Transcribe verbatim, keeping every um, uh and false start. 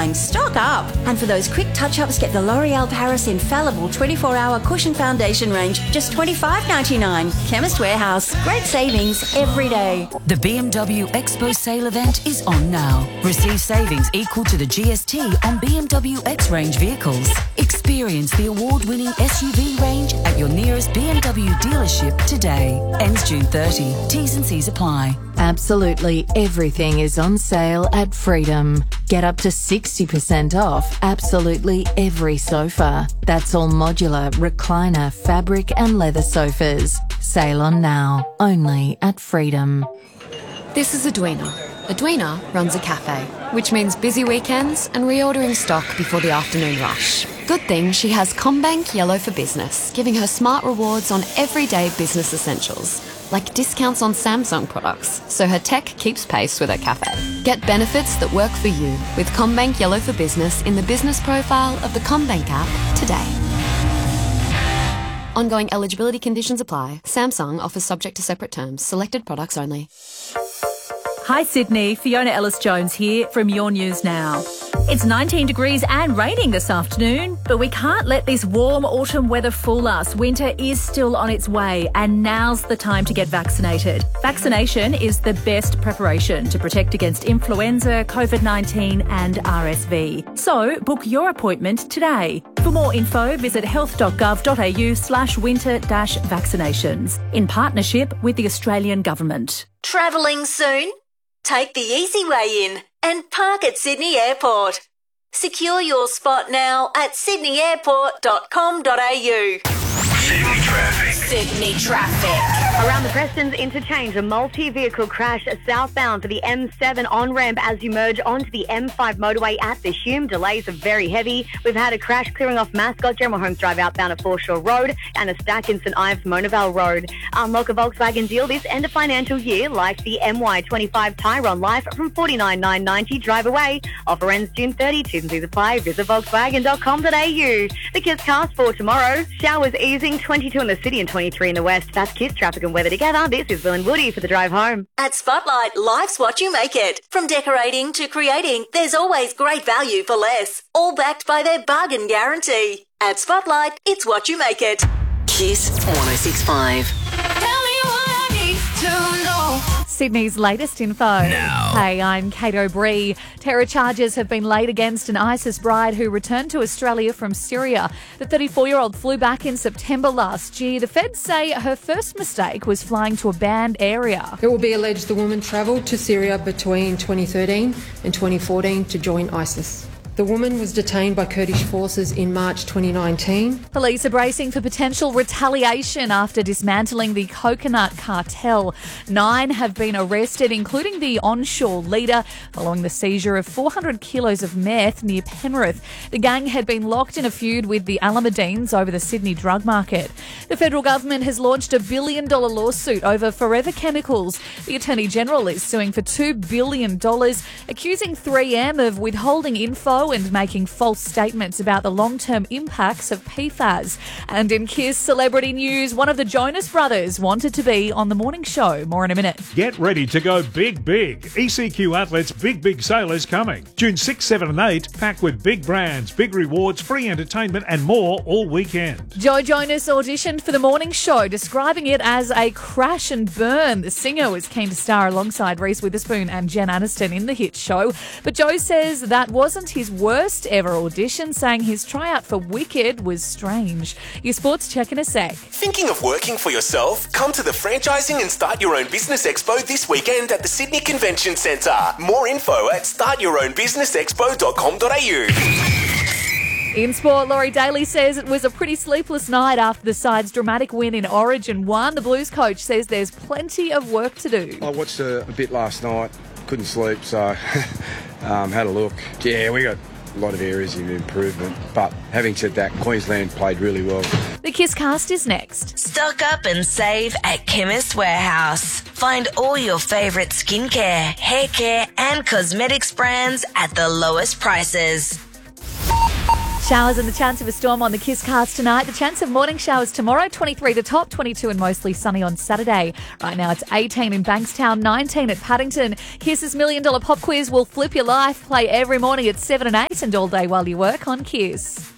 ninety-nine. Stock up. And for those quick touch-ups, get the L'Oreal Paris Infallible twenty-four hour Cushion Foundation range, just twenty-five ninety-nine. Chemist Warehouse. Great savings every day. The B M W Expo sale event is on now. Receive savings equal to the G S T on B M W X-Range vehicles. Experience the award-winning S U V range at your nearest B M W dealership today. Ends June thirtieth. T's and C's apply. Absolutely everything is on sale at Freedom. Get up to sixty percent off absolutely every sofa. That's all modular, recliner, fabric and leather sofas. Sale on now, only at Freedom. This is Edwina. Edwina runs a cafe, which means busy weekends and reordering stock before the afternoon rush. Good thing she has CommBank Yellow for Business, giving her smart rewards on everyday business essentials, like discounts on Samsung products, so her tech keeps pace with her cafe. Get benefits that work for you with CommBank Yellow for Business in the business profile of the CommBank app today. Ongoing eligibility conditions apply. Samsung offers subject to separate terms. Selected products only. Hi Sydney, Fiona Ellis-Jones here from Your News Now. It's nineteen degrees and raining this afternoon, but we can't let this warm autumn weather fool us. Winter is still on its way and now's the time to get vaccinated. Vaccination is the best preparation to protect against influenza, COVID nineteen and R S V. So book your appointment today. For more info, visit health.gov.au slash winter dash vaccinations in partnership with the Australian Government. Travelling soon? Take the easy way in and park at Sydney Airport. Secure your spot now at sydney airport dot com dot a u. Sydney traffic. Sydney traffic. Around the Prestons interchange, a multi-vehicle crash southbound for the M seven on-ramp as you merge onto the M five motorway at the Hume. Delays are very heavy. We've had a crash clearing off Mascot, General Holmes Drive outbound at Foreshore Road and a stack in St Ives, Monavale Road. Unlock a Volkswagen deal this end of financial year like the M Y twenty-five Tyron Life from forty-nine thousand nine hundred ninety dollars drive away. Offer ends June thirtieth. T's and C's apply. Visit volkswagen dot com dot a u. The Kiss cast for tomorrow. Showers easing, twenty-two in the city and twenty-three in the west. That's Kiss traffic and weather together. This is Will and Woody for the drive home. At Spotlight, life's what you make it. From decorating to creating, there's always great value for less. All backed by their bargain guarantee. At Spotlight, it's what you make it. Kiss one oh six point five. Tell me what I need to know. Sydney's latest info. Now. Hey, I'm Kate O'Bree. Terror charges have been laid against an ISIS bride who returned to Australia from Syria. The thirty-four-year-old flew back in September last year. The feds say her first mistake was flying to a banned area. It will be alleged the woman travelled to Syria between twenty thirteen and twenty fourteen to join ISIS. The woman was detained by Kurdish forces in March twenty nineteen. Police are bracing for potential retaliation after dismantling the coconut cartel. Nine have been arrested, including the onshore leader, following the seizure of four hundred kilos of meth near Penrith. The gang had been locked in a feud with the Alameddines over the Sydney drug market. The federal government has launched a billion dollar lawsuit over Forever Chemicals. The Attorney General is suing for two billion dollars, accusing three M of withholding info and making false statements about the long-term impacts of P FAS. And in Kiss celebrity news, one of the Jonas Brothers wanted to be on the morning show. More in a minute. Get ready to go big, big. E C Q Outlets' Big, Big Sale is coming. June sixth, seventh and eighth, packed with big brands, big rewards, free entertainment and more all weekend. Joe Jonas auditioned for the morning show, describing it as a crash and burn. The singer was keen to star alongside Reese Witherspoon and Jen Aniston in the hit show. But Joe says that wasn't his worst ever audition, saying his tryout for Wicked was strange. Your sports check in a sec. Thinking of working for yourself? Come to the Franchising and Start Your Own Business Expo this weekend at the Sydney Convention Centre. More info at start your own business expo dot com dot a u. In sport, Laurie Daly says it was a pretty sleepless night after the side's dramatic win in Origin one. The Blues coach says there's plenty of work to do. I watched a, a bit last night, couldn't sleep, so um, had a look. Yeah, we got a lot of areas of improvement, but having said that, Queensland played really well. The Kiss cast is next. Stock up and save at Chemist Warehouse. Find all your favourite skincare, hair care and cosmetics brands at the lowest prices. Showers and the chance of a storm on the Kiss Cast tonight. The chance of morning showers tomorrow, twenty-three to top, twenty-two and mostly sunny on Saturday. Right now it's eighteen in Bankstown, nineteen at Paddington. Kiss's Million Dollar Pop Quiz will flip your life. Play every morning at seven and eight and all day while you work on Kiss.